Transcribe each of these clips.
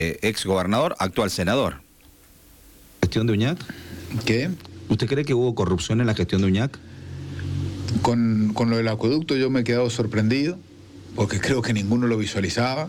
ex gobernador, actual senador. ¿Gestión de Uñac? ¿Qué? ¿Usted cree que hubo corrupción en la gestión de Uñac? Con lo del acueducto yo me he quedado sorprendido, porque creo que ninguno lo visualizaba.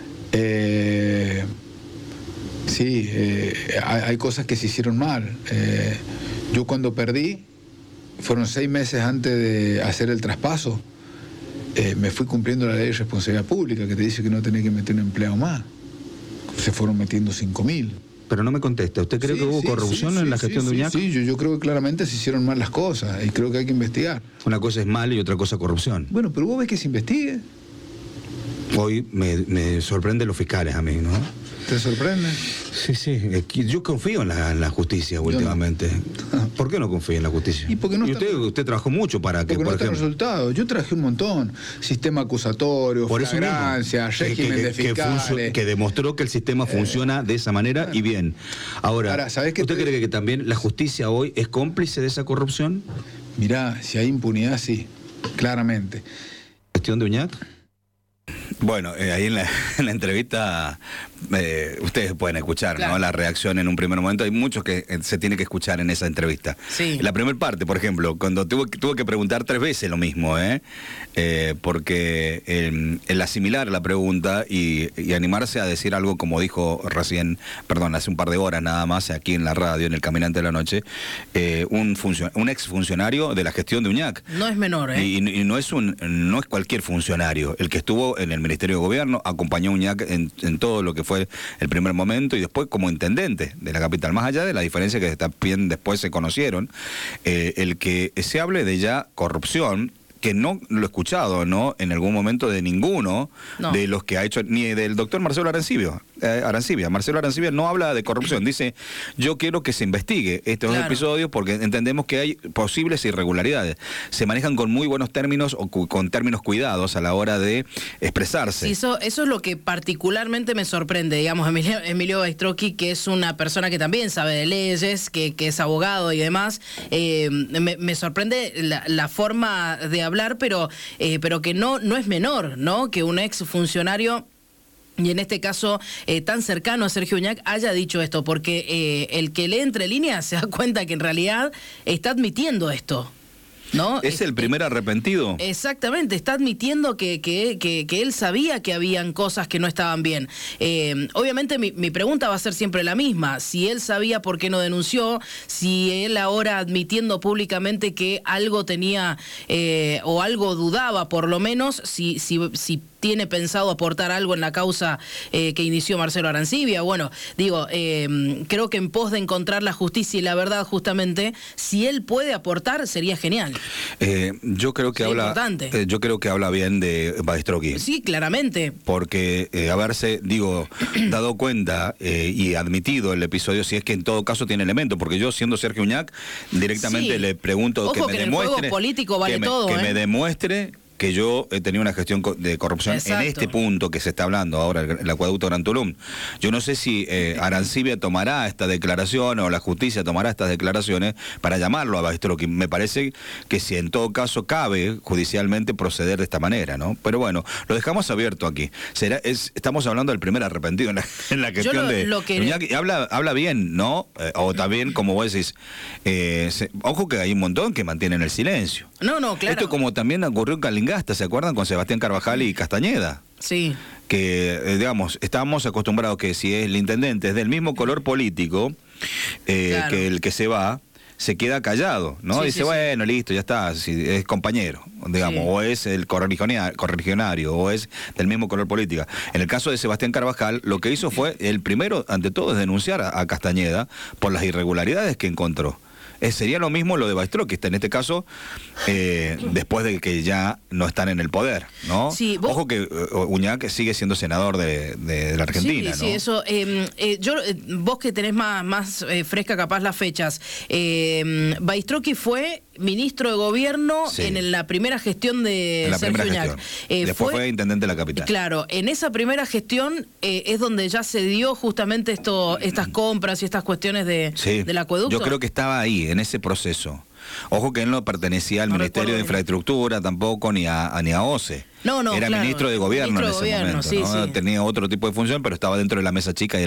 Sí, hay cosas que se hicieron mal. Yo cuando perdí, fueron 6 meses antes de hacer el traspaso, me fui cumpliendo la ley de responsabilidad pública, que te dice que no tenés que meter un empleado más. Se fueron metiendo 5.000. Pero no me contesta. ¿Usted cree que hubo corrupción en la gestión de Uñac? Sí, yo creo que claramente se hicieron mal las cosas y creo que hay que investigar. Una cosa es mal y otra cosa corrupción. Bueno, pero vos ves que se investigue. Hoy me sorprenden los fiscales a mí, ¿no? ¿Te sorprende? Sí. Yo confío en la justicia últimamente. No. ¿Por qué no confío en la justicia? ¿Y por qué no usted trabajó mucho para que, porque no están resultados. Yo trabajé un montón. Sistema acusatorio, flagrancia, régimen de fiscales. Que demostró que el sistema funciona de esa manera y bien. Ahora ¿sabés qué? ¿Usted cree que también la justicia hoy es cómplice de esa corrupción? Mirá, si hay impunidad, sí. Claramente. ¿Gestión de Uñac? Bueno, ahí en la entrevista ustedes pueden escuchar, claro, ¿no? La reacción en un primer momento. Hay muchos que se tiene que escuchar en esa entrevista. Sí. La primera parte, por ejemplo, cuando tuve que preguntar 3 veces lo mismo, porque el asimilar la pregunta y animarse a decir algo como dijo recién, hace un par de horas nada más aquí en la radio, en El Caminante de la Noche, un exfuncionario de la gestión de Uñac. No es menor, ¿eh? Y no es cualquier funcionario. El que estuvo en el Ministerio de Gobierno, acompañó a Uñac en todo lo que fue el primer momento y después como intendente de la capital. Más allá de la diferencia que también después se conocieron, el que se hable de ya corrupción, que no lo he escuchado, ¿no?, en algún momento de ninguno de los que ha hecho, ni del doctor Marcelo Arancibia. Marcelo Arancibia no habla de corrupción, dice, yo quiero que se investigue estos dos episodios porque entendemos que hay posibles irregularidades. Se manejan con muy buenos términos o con términos cuidados a la hora de expresarse. Sí, eso es lo que particularmente me sorprende, digamos, Emilio Baistrocchi, que es una persona que también sabe de leyes, que es abogado y demás, me sorprende la forma de hablar, pero que no es menor, ¿no?, que un ex funcionario, y en este caso tan cercano a Sergio Uñac, haya dicho esto, porque el que lee entre líneas se da cuenta que en realidad está admitiendo esto, ¿no? ¿Es el primer arrepentido? Exactamente, está admitiendo que él sabía que habían cosas que no estaban bien. Obviamente mi pregunta va a ser siempre la misma. Si él sabía, ¿por qué no denunció? Si él ahora admitiendo públicamente que algo tenía o algo dudaba, por lo menos, si tiene pensado aportar algo en la causa que inició Marcelo Arancibia. Bueno, digo, creo que en pos de encontrar la justicia y la verdad, justamente, si él puede aportar, sería genial. Yo creo que habla bien de Baistrocchi. Sí, claramente. Porque haberse, dado cuenta y admitido el episodio, si es que en todo caso tiene elementos, porque yo, siendo Sergio Uñac, directamente le pregunto que me demuestre. En el juego político vale todo, me demuestre que yo he tenido una gestión de corrupción en este punto que se está hablando ahora, el acueducto Gran Tulum. Yo no sé si Arancibia tomará esta declaración o la justicia tomará estas declaraciones para llamarlo a Baistrocchi. Me parece que si en todo caso cabe judicialmente proceder de esta manera, ¿no? Pero bueno, lo dejamos abierto aquí. Estamos hablando del primer arrepentido en la gestión de Uñac, y habla bien, ¿no? O también, como vos decís, ojo que hay un montón que mantienen el silencio. No, claro. Esto como también ocurrió en Calingasta, ¿se acuerdan? Con Sebastián Carvajal y Castañeda. Sí. Que, estábamos acostumbrados que si el intendente es del mismo color político que el que se va, se queda callado, ¿no? Dice, bueno, listo, ya está, si es compañero, o es el correligionario, o es del mismo color político. En el caso de Sebastián Carvajal, lo que hizo fue, el primero, ante todo, es denunciar a Castañeda por las irregularidades que encontró. Sería lo mismo lo de Baistrocchi, en este caso, después de que ya no están en el poder, ¿no? Sí, ojo que Uñac sigue siendo senador de la Argentina, ¿no? Sí, eso. Vos que tenés más fresca capaz las fechas, Baistrocchi fue ministro de Gobierno en la primera gestión de Sergio Uñac. Después fue intendente de la capital. Claro, en esa primera gestión es donde ya se dio justamente estas compras y estas cuestiones del acueducto. Yo creo que estaba ahí, en ese proceso. Ojo que él no pertenecía al No Ministerio de recuerdo. Infraestructura tampoco, ni a OCE. No, Era claro, ministro de gobierno ministro en de ese gobierno, momento, sí, ¿no? sí. Tenía otro tipo de función, pero estaba dentro de la mesa chica y